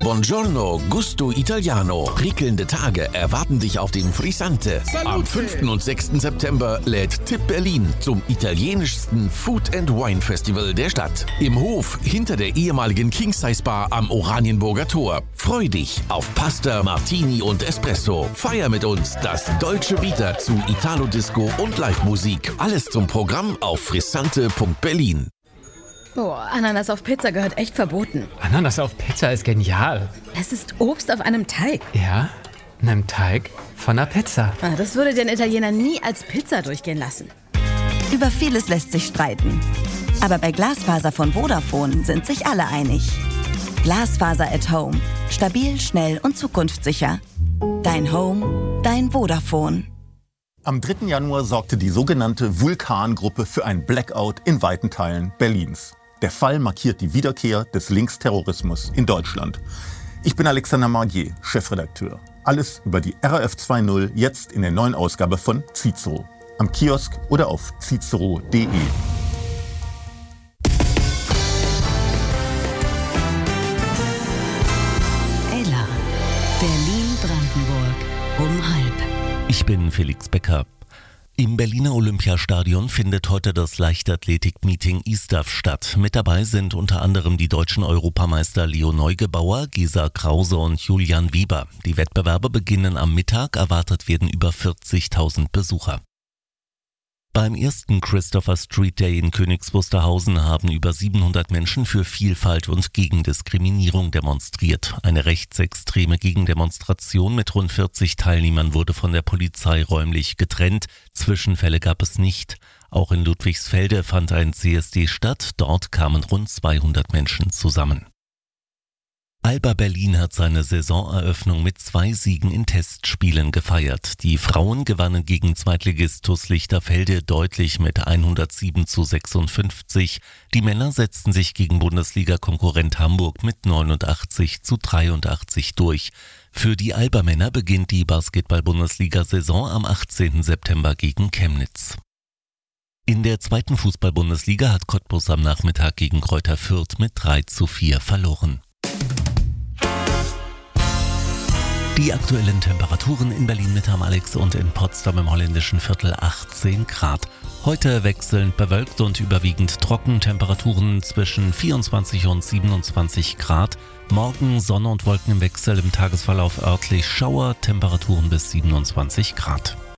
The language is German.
Buongiorno, Gusto Italiano. Prickelnde Tage erwarten dich auf dem Frizzante. Am 5. und 6. September lädt Tipp Berlin zum italienischsten Food and Wine Festival der Stadt. Im Hof hinter der ehemaligen King Size Bar am Oranienburger Tor. Freu dich auf Pasta, Martini und Espresso. Feier mit uns das deutsche Vita zu Italo-Disco und Live-Musik. Alles zum Programm auf frizzante.berlin. Oh, Ananas auf Pizza gehört echt verboten. Ananas auf Pizza ist genial. Es ist Obst auf einem Teig. Ja, einem Teig von einer Pizza. Das würde den Italiener nie als Pizza durchgehen lassen. Über vieles lässt sich streiten. Aber bei Glasfaser von Vodafone sind sich alle einig. Glasfaser at Home. Stabil, schnell und zukunftssicher. Dein Home, dein Vodafone. Am 3. Januar sorgte die sogenannte Vulkan-Gruppe für ein Blackout in weiten Teilen Berlins. Der Fall markiert die Wiederkehr des Linksterrorismus in Deutschland. Ich bin Alexander Margier, Chefredakteur. Alles über die RAF 2.0 jetzt in der neuen Ausgabe von Cicero. Am Kiosk oder auf cicero.de. Ella, Berlin-Brandenburg, um 12:30. Ich bin Felix Becker. Im Berliner Olympiastadion findet heute das Leichtathletik-Meeting ISTAF statt. Mit dabei sind unter anderem die deutschen Europameister Leo Neugebauer, Gesa Krause und Julian Weber. Die Wettbewerbe beginnen am Mittag, erwartet werden über 40.000 Besucher. Beim ersten Christopher Street Day in Königs Wusterhausen haben über 700 Menschen für Vielfalt und gegen Diskriminierung demonstriert. Eine rechtsextreme Gegendemonstration mit rund 40 Teilnehmern wurde von der Polizei räumlich getrennt. Zwischenfälle gab es nicht. Auch in Ludwigsfelde fand ein CSD statt. Dort kamen rund 200 Menschen zusammen. Alba Berlin hat seine Saisoneröffnung mit 2 Siegen in Testspielen gefeiert. Die Frauen gewannen gegen Zweitligist TuS Lichterfelde deutlich mit 107:56. Die Männer setzten sich gegen Bundesliga-Konkurrent Hamburg mit 89:83 durch. Für die Alba-Männer beginnt die Basketball-Bundesliga-Saison am 18. September gegen Chemnitz. In der 2. Fußball-Bundesliga hat Cottbus am Nachmittag gegen Greuther Fürth mit 3:4 verloren. Die aktuellen Temperaturen in Berlin-Mitte am Alex und in Potsdam im holländischen Viertel 18 Grad. Heute wechselnd bewölkt und überwiegend trocken, Temperaturen zwischen 24 und 27 Grad. Morgen Sonne und Wolken im Wechsel, im Tagesverlauf örtlich Schauer, Temperaturen bis 27 Grad.